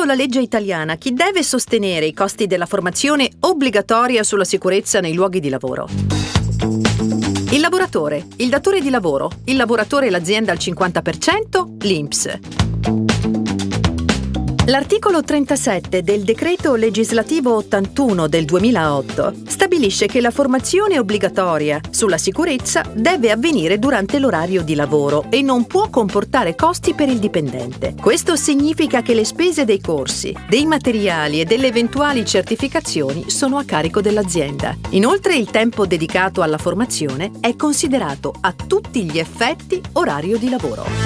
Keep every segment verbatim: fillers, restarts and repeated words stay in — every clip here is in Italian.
Secondo la legge italiana, chi deve sostenere i costi della formazione obbligatoria sulla sicurezza nei luoghi di lavoro? Il lavoratore, il datore di lavoro, il lavoratore e l'azienda al cinquanta per cento, l'I N P S. L'articolo trentasette del decreto legislativo ottantuno del duemilaotto stabilisce che la formazione obbligatoria sulla sicurezza deve avvenire durante l'orario di lavoro e non può comportare costi per il dipendente. Questo significa che le spese dei corsi, dei materiali e delle eventuali certificazioni sono a carico dell'azienda. Inoltre, il tempo dedicato alla formazione è considerato a tutti gli effetti orario di lavoro.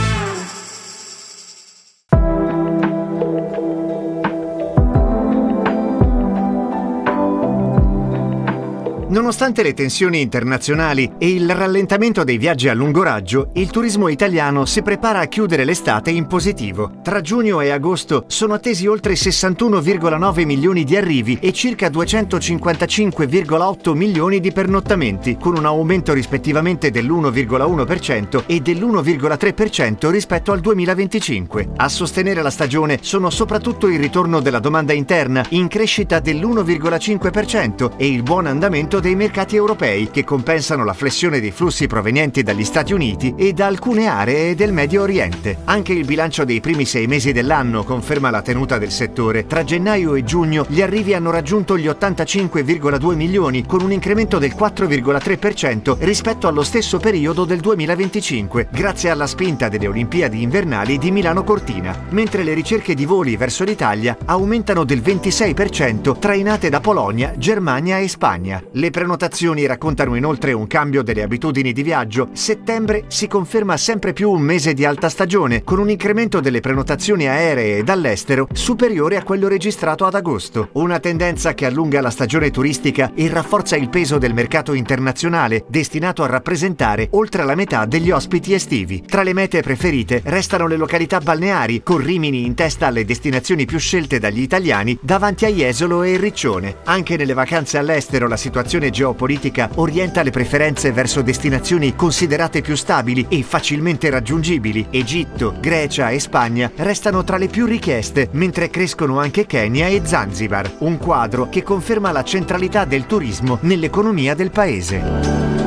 Nonostante le tensioni internazionali e il rallentamento dei viaggi a lungo raggio, il turismo italiano si prepara a chiudere l'estate in positivo. Tra giugno e agosto sono attesi oltre sessantuno virgola nove milioni di arrivi e circa duecentocinquantacinque virgola otto milioni di pernottamenti, con un aumento rispettivamente dell'uno virgola uno per cento e dell'uno virgola tre per cento rispetto al duemilaventicinque. A sostenere la stagione sono soprattutto il ritorno della domanda interna, in crescita dell'uno virgola cinque per cento, e il buon andamento dei mercati europei, che compensano la flessione dei flussi provenienti dagli Stati Uniti e da alcune aree del Medio Oriente. Anche il bilancio dei primi sei mesi dell'anno conferma la tenuta del settore. Tra gennaio e giugno gli arrivi hanno raggiunto gli ottantacinque virgola due milioni, con un incremento del quattro virgola tre per cento rispetto allo stesso periodo del duemilaventicinque, grazie alla spinta delle Olimpiadi invernali di Milano Cortina, mentre le ricerche di voli verso l'Italia aumentano del ventisei per cento, trainate da Polonia, Germania e Spagna. Le Le prenotazioni raccontano inoltre un cambio delle abitudini di viaggio. Settembre si conferma sempre più un mese di alta stagione, con un incremento delle prenotazioni aeree dall'estero superiore a quello registrato ad agosto. Una tendenza che allunga la stagione turistica e rafforza il peso del mercato internazionale, destinato a rappresentare oltre la metà degli ospiti estivi. Tra le mete preferite restano le località balneari, con Rimini in testa alle destinazioni più scelte dagli italiani, davanti a Jesolo e Riccione. Anche nelle vacanze all'estero la situazione geopolitica orienta le preferenze verso destinazioni considerate più stabili e facilmente raggiungibili. Egitto, Grecia e Spagna restano tra le più richieste, mentre crescono anche Kenya e Zanzibar, un quadro che conferma la centralità del turismo nell'economia del paese.